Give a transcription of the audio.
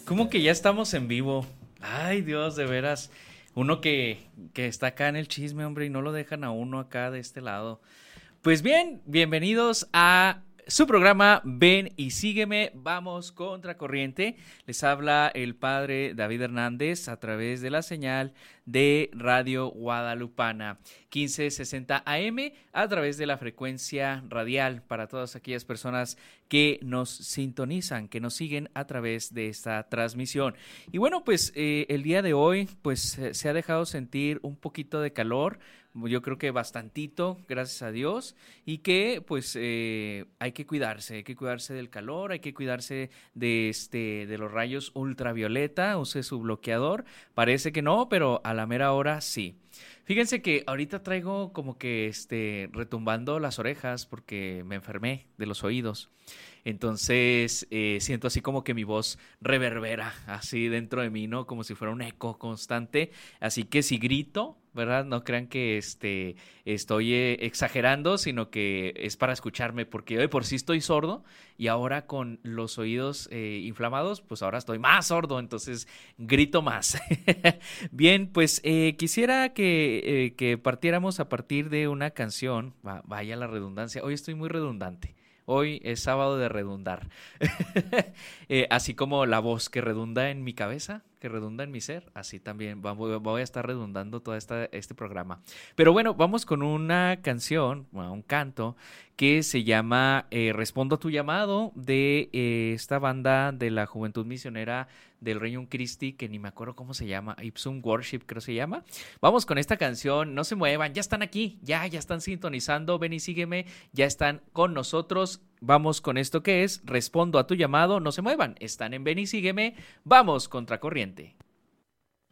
¿Cómo que ya estamos en vivo? Ay, Dios, de veras. Uno que está acá en el chisme, hombre, y no lo dejan a uno acá de este lado. Pues bien, bienvenidos a su programa Ven y Sígueme, vamos contracorriente. Les habla el padre David Hernández a través de la señal de Radio Guadalupana 1560 AM a través de la frecuencia radial para todas aquellas personas que nos sintonizan, que nos siguen a través de esta transmisión. Y bueno, pues el día de hoy pues se ha dejado sentir un poquito de calor. Yo creo que bastantito, gracias a Dios, y que pues hay que cuidarse del calor, hay que cuidarse de los rayos ultravioleta, use su bloqueador. Parece que no, pero a la mera hora sí. Fíjense que ahorita traigo como que retumbando las orejas porque me enfermé de los oídos. Entonces siento así como que mi voz reverbera así dentro de mí, ¿no? Como si fuera un eco constante. Así que si grito, ¿verdad? No crean que estoy exagerando, sino que es para escucharme, porque yo de por sí estoy sordo y ahora con los oídos inflamados, pues ahora estoy más sordo, entonces grito más. Bien, pues quisiera que partiéramos a partir de una canción, vaya la redundancia, hoy estoy muy redundante. Hoy es sábado de redundar. Así como la voz que redunda en mi cabeza, que redunda en mi ser, así también voy a estar redundando todo este programa. Pero bueno, vamos con una canción, un canto, que se llama Respondo a tu llamado, de esta banda de la Juventud Misionera del Regnum Christi, que ni me acuerdo cómo se llama, Ipsum Worship creo se llama. Vamos con esta canción, no se muevan, ya están aquí, ya están sintonizando, ven y sígueme, ya están con nosotros. Vamos con esto que es Respondo a tu llamado, no se muevan, están en Ven y Sígueme, vamos contracorriente.